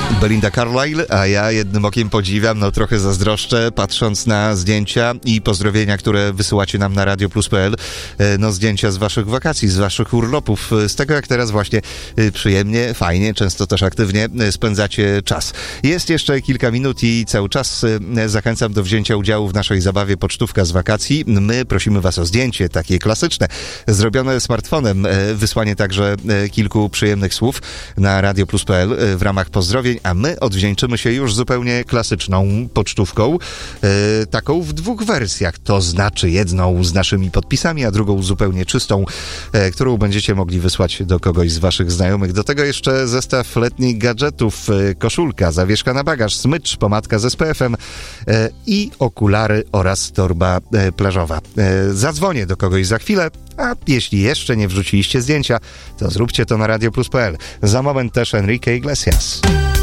Belinda Carlisle, a ja jednym okiem podziwiam, trochę zazdroszczę, patrząc na zdjęcia i pozdrowienia, które wysyłacie nam na radioplus.pl, zdjęcia z waszych wakacji, z waszych urlopów, z tego jak teraz właśnie przyjemnie, fajnie, często też aktywnie spędzacie czas. Jest jeszcze kilka minut i cały czas zachęcam do wzięcia udziału w naszej zabawie Pocztówka z wakacji. My prosimy was o zdjęcie, takie klasyczne, zrobione smartfonem, wysłanie także kilku przyjemnych słów na radioplus.pl w ramach pozdrowień, a my odwdzięczymy się już zupełnie klasyczną pocztówką, taką w dwóch wersjach, to znaczy jedną z naszymi podpisami, a drugą zupełnie czystą, którą będziecie mogli wysłać do kogoś z waszych znajomych. Do tego jeszcze zestaw letnich gadżetów, koszulka, zawieszka na bagaż, smycz, pomadka z SPF-em i okulary oraz torba plażowa. Zadzwonię do kogoś za chwilę, a jeśli jeszcze nie wrzuciliście zdjęcia, to zróbcie to na radioplus.pl. Za moment też Enrique Iglesias.